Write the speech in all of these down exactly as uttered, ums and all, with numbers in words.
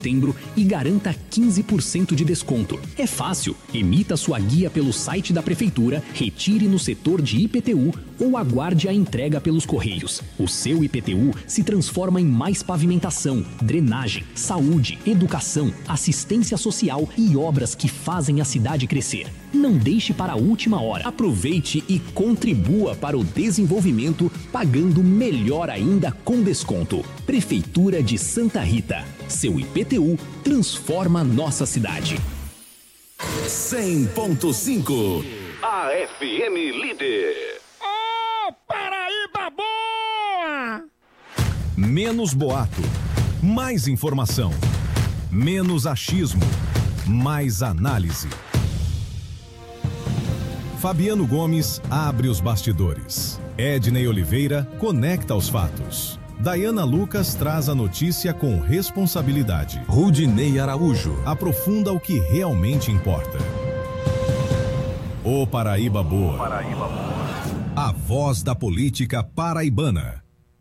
setembro e garanta quinze por cento de desconto. É fácil. Emita sua guia pelo site da Prefeitura, retire no setor de I P T U ou aguarde a entrega pelos Correios. O seu I P T U se transforma em mais pavimentação, drenagem, saúde, educação, assistência social e obras que fazem a cidade crescer. Não deixe para a última hora. Aproveite e contribua para o desenvolvimento, pagando melhor ainda com desconto. Prefeitura de Santa Rita. Seu I P T U transforma nossa cidade. cem ponto cinco. A F M Líder. Ô, Paraíba boa! Menos boato, mais informação. Menos achismo, mais análise. Fabiano Gomes abre os bastidores. Ednei Oliveira conecta os fatos. Dayana Lucas traz a notícia com responsabilidade. Rudinei Araújo aprofunda o que realmente importa. O Paraíba Boa. Paraíba Boa. A voz da política paraibana.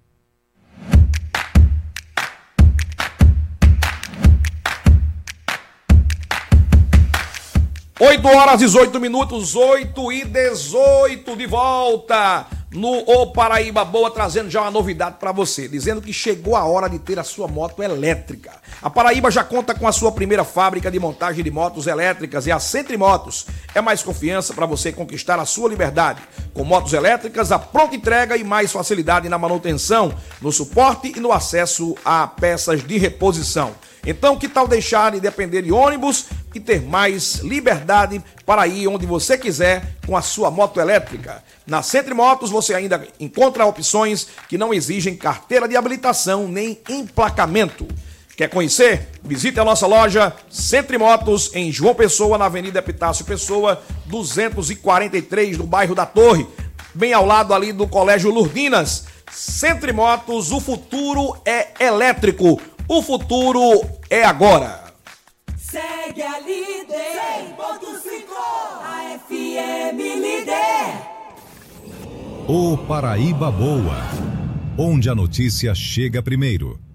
oito horas e dezoito minutos, oito e dezoito, de volta no O Paraíba Boa, trazendo já uma novidade para você, dizendo que chegou a hora de ter a sua moto elétrica. A Paraíba já conta com a sua primeira fábrica de montagem de motos elétricas e a Centri Motos é mais confiança para você conquistar a sua liberdade. Com motos elétricas, a pronta entrega e mais facilidade na manutenção, no suporte e no acesso a peças de reposição. Então, que tal deixar de depender de ônibus e ter mais liberdade para ir onde você quiser com a sua moto elétrica? Na Centri Motos você ainda encontra opções que não exigem carteira de habilitação nem emplacamento. Quer conhecer? Visite a nossa loja Centri Motos em João Pessoa, na Avenida Epitácio Pessoa, duzentos e quarenta e três, no bairro da Torre, bem ao lado ali do Colégio Lurdinas. Centri Motos, o futuro é elétrico. O futuro é agora. Segue a Líder cem ponto cinco, a F M Líder. O Paraíba Boa, onde a notícia chega primeiro.